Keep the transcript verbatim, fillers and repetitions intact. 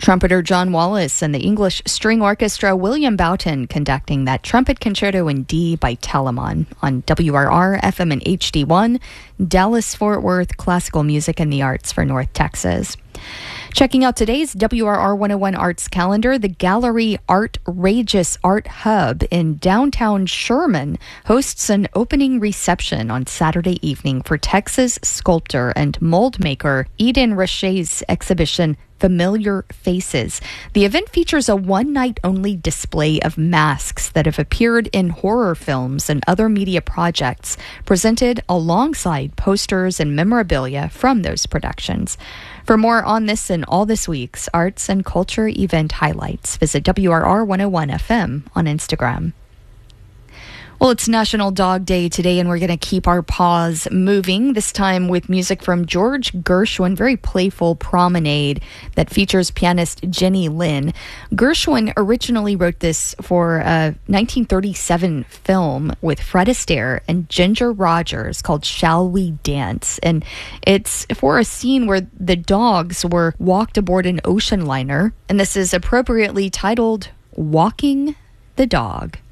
Trumpeter John Wallace and the English String Orchestra William Boughton conducting that Trumpet Concerto in D by Telemann on W R R, F M and H D one, Dallas-Fort Worth, classical music and the arts for North Texas. Checking out today's W R R one oh one Arts calendar, the Gallery Artrageous Art Hub in downtown Sherman hosts an opening reception on Saturday evening for Texas sculptor and mold maker Eden Rache's exhibition Familiar Faces. The event features a one-night-only display of masks that have appeared in horror films and other media projects, presented alongside posters and memorabilia from those productions. For more on this and all this week's arts and culture event highlights, visit W R R one oh one F M on Instagram. Well, it's National Dog Day today, and we're going to keep our paws moving, this time with music from George Gershwin, very playful promenade that features pianist Jenny Lin. Gershwin originally wrote this for a nineteen thirty-seven film with Fred Astaire and Ginger Rogers called Shall We Dance? And it's for a scene where the dogs were walked aboard an ocean liner, and this is appropriately titled Walking the Dog.